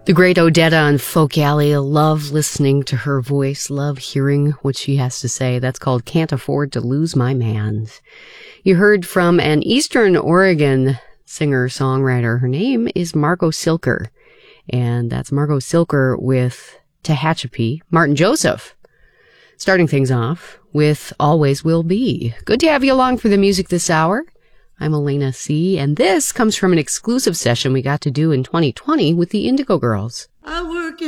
The great Odetta on Folk Alley. Love listening to her voice. Love hearing what she has to say. That's called Can't Afford to Lose My Man. You heard from an Eastern Oregon singer-songwriter. Her name is Margot Silker. And that's Margot Silker with Tehachapi. Martin Joseph starting things off with Always Will Be. Good to have you along for the music this hour. I'm Elena C., and this comes from an exclusive session we got to do in 2020 with the Indigo Girls. I work